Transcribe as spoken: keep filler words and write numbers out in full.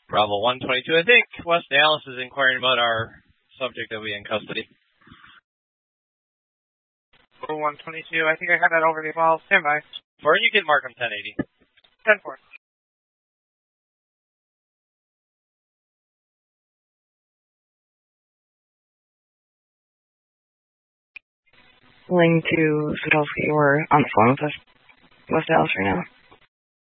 Bravo one twenty-two. I think West Dallas is inquiring about our subject that we in custody. Bravo one twenty-two. I think I got that over the ball. Stand by. For you can mark him ten eighty. ten four. Link to Sadowski, we're on the phone with us. West Dallas right now.